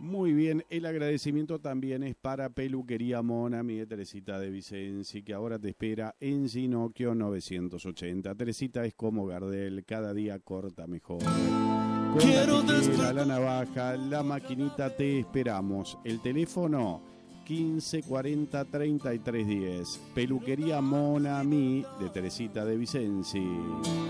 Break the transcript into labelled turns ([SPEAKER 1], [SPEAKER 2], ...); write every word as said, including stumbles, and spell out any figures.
[SPEAKER 1] Muy bien, el agradecimiento también es para Peluquería Monami de Teresita de Vicenzi, que ahora te espera en Ginocchio novecientos ochenta. Teresita es como Gardel, cada día corta mejor. Con la tijera, la navaja, la maquinita, te esperamos. El teléfono quince cuarenta treinta y tres diez. Peluquería Monami de Teresita de Vicenzi.